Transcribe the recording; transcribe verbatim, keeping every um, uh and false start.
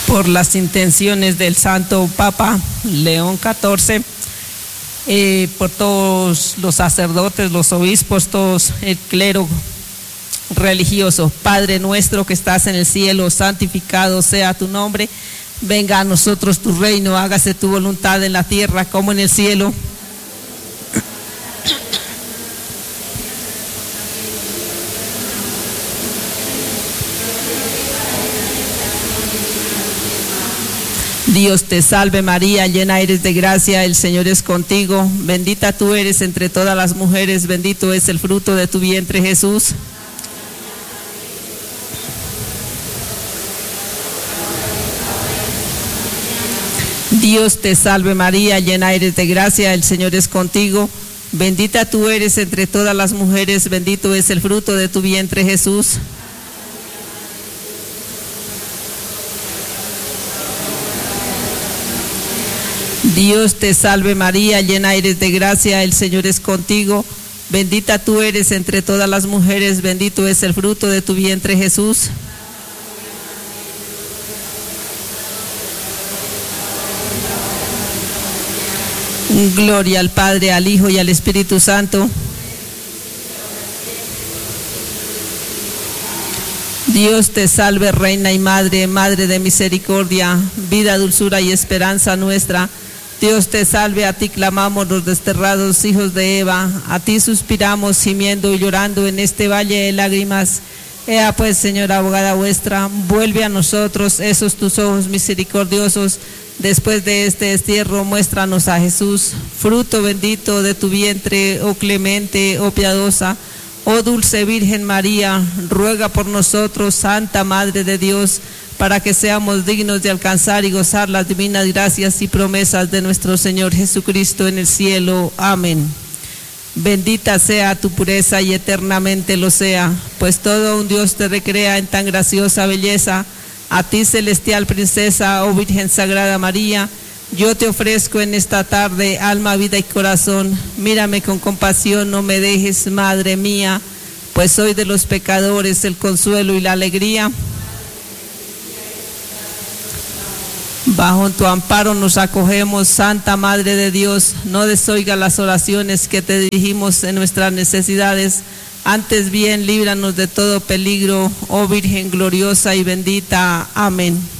por las intenciones del Santo Papa León catorce, eh, por todos los sacerdotes, los obispos, todos el clero religioso. Padre nuestro que estás en el cielo, santificado sea tu nombre. Venga a nosotros tu reino, hágase tu voluntad en la tierra como en el cielo. Dios te salve María, llena eres de gracia, el Señor es contigo, bendita tú eres entre todas las mujeres, bendito es el fruto de tu vientre Jesús. Dios te salve María, llena eres de gracia, el Señor es contigo, bendita tú eres entre todas las mujeres, bendito es el fruto de tu vientre Jesús. Dios te salve María, llena eres de gracia, el Señor es contigo, bendita tú eres entre todas las mujeres, bendito es el fruto de tu vientre Jesús. Gloria al Padre, al Hijo y al Espíritu Santo. Dios te salve, Reina y Madre, Madre de misericordia, vida, dulzura y esperanza nuestra. Dios te salve, a ti clamamos los desterrados hijos de Eva, a ti suspiramos gimiendo y llorando en este valle de lágrimas. Ea pues, Señora abogada vuestra, vuelve a nosotros esos tus ojos misericordiosos. Después de este destierro, muéstranos a Jesús, fruto bendito de tu vientre, oh clemente, oh piadosa, oh dulce Virgen María, ruega por nosotros, Santa Madre de Dios, para que seamos dignos de alcanzar y gozar las divinas gracias y promesas de nuestro Señor Jesucristo en el cielo. Amén. Bendita sea tu pureza y eternamente lo sea, pues todo un Dios te recrea en tan graciosa belleza. A ti, celestial princesa, oh Virgen Sagrada María, yo te ofrezco en esta tarde alma, vida y corazón. Mírame con compasión, no me dejes, Madre mía, pues soy de los pecadores el consuelo y la alegría. Bajo tu amparo nos acogemos, Santa Madre de Dios, no desoiga las oraciones que te dirigimos en nuestras necesidades, antes bien líbranos de todo peligro, oh Virgen gloriosa y bendita. Amén.